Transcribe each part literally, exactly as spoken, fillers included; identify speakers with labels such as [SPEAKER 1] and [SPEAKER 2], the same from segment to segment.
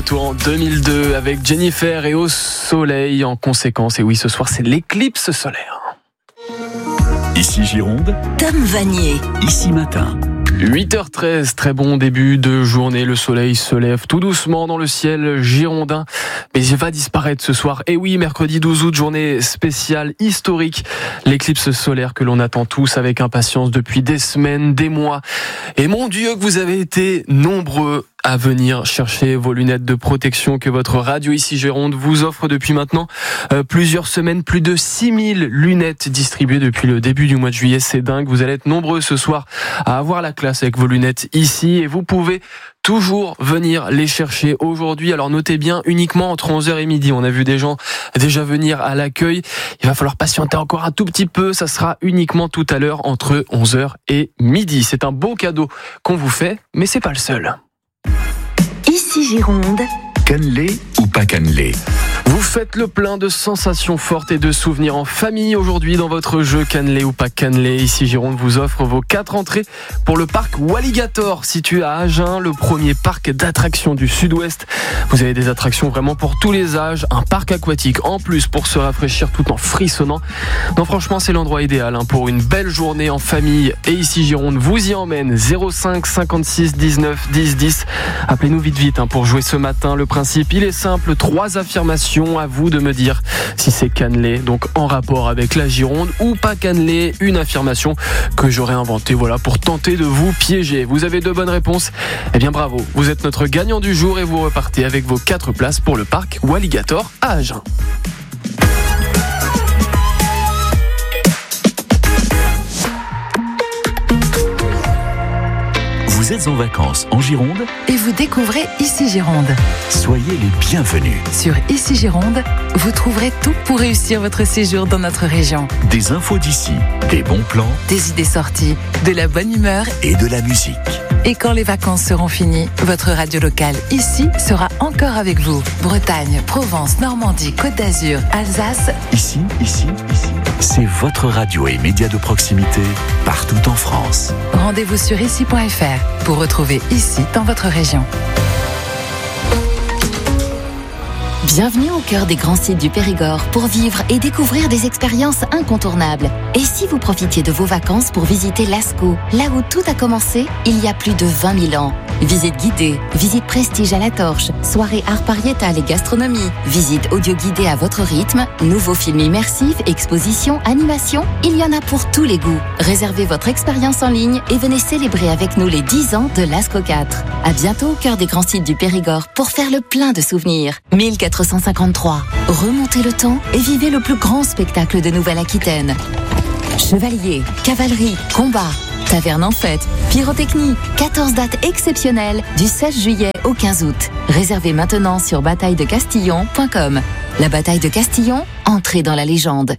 [SPEAKER 1] retour en deux mille deux avec Jennifer et Au Soleil en conséquence. Et oui, ce soir, c'est l'éclipse solaire.
[SPEAKER 2] Ici Gironde,
[SPEAKER 3] Tom Vanier.
[SPEAKER 2] Ici Matin.
[SPEAKER 1] huit heures treize, très bon début de journée. Le soleil se lève tout doucement dans le ciel girondin, mais il va disparaître ce soir. Et oui, mercredi douze août, journée spéciale, historique. L'éclipse solaire que l'on attend tous avec impatience depuis des semaines, des mois. Et mon Dieu, que vous avez été nombreux à venir chercher vos lunettes de protection que votre radio Ici Gironde vous offre depuis maintenant euh, plusieurs semaines. Plus de six mille lunettes distribuées depuis le début du mois de juillet. C'est dingue. Vous allez être nombreux ce soir à avoir la classe avec vos lunettes ici et vous pouvez toujours venir les chercher aujourd'hui. Alors notez bien, uniquement entre onze heures et midi. On a vu des gens déjà venir à l'accueil. Il va falloir patienter encore un tout petit peu. Ça sera uniquement tout à l'heure entre onze heures et midi. C'est un beau cadeau qu'on vous fait, mais c'est pas le seul.
[SPEAKER 3] Ici Gironde.
[SPEAKER 2] Cannelé ou pas cannelé?
[SPEAKER 1] Vous faites le plein de sensations fortes et de souvenirs en famille aujourd'hui dans votre jeu Cannelé ou pas cannelé. Ici Gironde vous offre vos quatre entrées pour le parc Walligator situé à Agen, le premier parc d'attractions du sud-ouest. Vous avez des attractions vraiment pour tous les âges, un parc aquatique en plus pour se rafraîchir tout en frissonnant. Non, franchement, c'est l'endroit idéal hein, pour une belle journée en famille. Et Ici Gironde vous y emmène. Zéro cinq cinquante-six dix-neuf dix dix. Appelez-nous vite vite hein, pour jouer ce matin. Le principe, il est simple, trois affirmations. À vous de me dire si c'est cannelé, donc en rapport avec la Gironde, ou pas cannelé, une affirmation que j'aurais inventée voilà, pour tenter de vous piéger. Vous avez deux bonnes réponses, eh bien bravo, vous êtes notre gagnant du jour et vous repartez avec vos quatre places pour le parc Walligator à Agen.
[SPEAKER 2] Vous êtes en vacances en Gironde?
[SPEAKER 3] Et vous découvrez Ici Gironde.
[SPEAKER 2] Soyez les bienvenus.
[SPEAKER 3] Sur Ici Gironde, vous trouverez tout pour réussir votre séjour dans notre région.
[SPEAKER 2] Des infos d'ici, des bons plans
[SPEAKER 3] Des idées sorties, de la bonne humeur.
[SPEAKER 2] et de la musique.
[SPEAKER 3] Et quand les vacances seront finies, votre radio locale ici sera encore avec vous. Bretagne, Provence, Normandie, Côte d'Azur, Alsace.
[SPEAKER 2] Ici, ici, ici. C'est votre radio et média de proximité partout en France.
[SPEAKER 3] Rendez-vous sur ici point f r pour retrouver Ici dans votre région. Bienvenue au cœur des grands sites du Périgord pour vivre et découvrir des expériences incontournables. Et si vous profitiez de vos vacances pour visiter Lascaux, là où tout a commencé il y a plus de vingt mille ans. Visite guidée, visite prestige à la torche, soirée art pariétal et gastronomie, visite audio guidée à votre rythme, nouveaux films immersifs, expositions, animations, il y en a pour tous les goûts. Réservez votre expérience en ligne et venez célébrer avec nous les dix ans de Lascaux quatre. À bientôt au cœur des grands sites du Périgord pour faire le plein de souvenirs. mille quatre cent cinquante-trois. Remontez le temps et vivez le plus grand spectacle de Nouvelle-Aquitaine. Chevalier, cavalerie, combat, taverne en fête, pyrotechnie, quatorze dates exceptionnelles du seize juillet au quinze août. Réservez maintenant sur bataille de castillon point com. La bataille de Castillon, entrez dans la légende.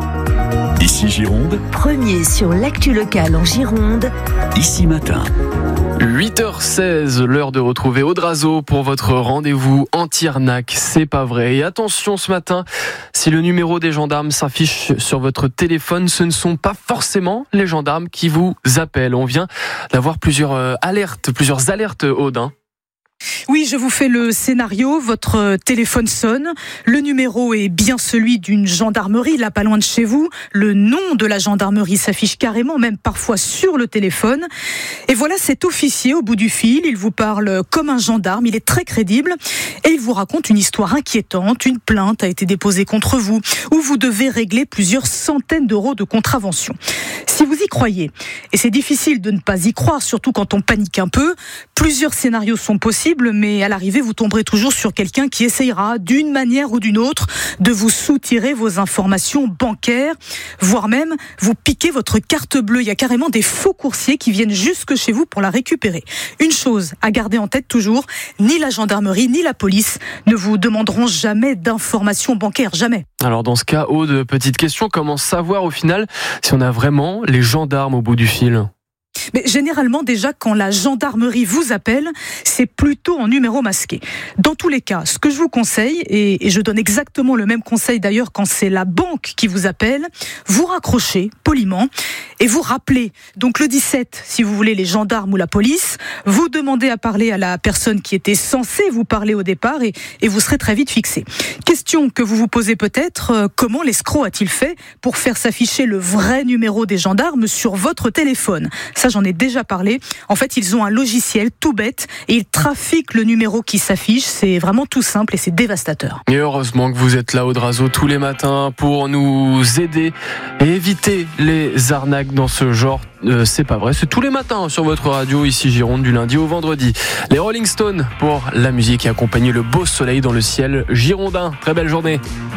[SPEAKER 2] Ici Gironde,
[SPEAKER 4] Premier sur l'actu locale en Gironde.
[SPEAKER 2] Ici Matin.
[SPEAKER 1] huit heures seize, l'heure de retrouver Audrazo pour votre rendez-vous anti-arnaque, c'est pas vrai. Et attention ce matin, si le numéro des gendarmes s'affiche sur votre téléphone, ce ne sont pas forcément les gendarmes qui vous appellent. On vient d'avoir plusieurs euh, alertes, plusieurs alertes, Aude. Hein.
[SPEAKER 5] Oui, je vous fais le scénario. Votre téléphone sonne. Le numéro est bien celui d'une gendarmerie, là pas loin de chez vous. Le nom de la gendarmerie s'affiche carrément, même parfois sur le téléphone. Et voilà cet officier au bout du fil. Il vous parle comme un gendarme. Il est très crédible. Et il vous raconte une histoire inquiétante. Une plainte a été déposée contre vous, où vous devez régler plusieurs centaines d'euros de contravention. Si vous y croyez, et c'est difficile de ne pas y croire, surtout quand on panique un peu, plusieurs scénarios sont possibles, mais à l'arrivée, vous tomberez toujours sur quelqu'un qui essayera, d'une manière ou d'une autre, de vous soutirer vos informations bancaires, voire même vous piquer votre carte bleue. Il y a carrément des faux coursiers qui viennent jusque chez vous pour la récupérer. Une chose à garder en tête toujours, ni la gendarmerie, ni la police ne vous demanderont jamais d'informations bancaires, jamais.
[SPEAKER 1] Alors dans ce cas, Aude, petite question, comment savoir au final si on a vraiment les gendarmes au bout du fil ?
[SPEAKER 5] Mais généralement, déjà, quand la gendarmerie vous appelle, c'est plutôt en numéro masqué. Dans tous les cas, ce que je vous conseille, et, et je donne exactement le même conseil d'ailleurs quand c'est la banque qui vous appelle, vous raccrochez poliment et vous rappelez. Donc le dix-sept, si vous voulez, les gendarmes ou la police, vous demandez à parler à la personne qui était censée vous parler au départ et, et vous serez très vite fixé. Question que vous vous posez peut-être, euh, comment l'escroc a-t-il fait pour faire s'afficher le vrai numéro des gendarmes sur votre téléphone ? Ça, j'en ai déjà parlé. En fait, ils ont un logiciel tout bête et ils trafiquent le numéro qui s'affiche. C'est vraiment tout simple et c'est dévastateur.
[SPEAKER 1] Et heureusement que vous êtes là, Aude Razeau, tous les matins pour nous aider et éviter les arnaques dans ce genre. Euh, c'est pas vrai, c'est tous les matins sur votre radio, ici Gironde, du lundi au vendredi. Les Rolling Stones pour la musique et accompagner le beau soleil dans le ciel girondin. Très belle journée.